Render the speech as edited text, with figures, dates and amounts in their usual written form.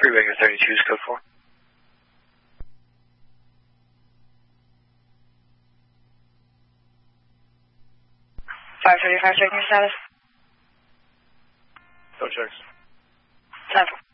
Regular 32 is code 4. 535, checking your status. No checks. 10-4.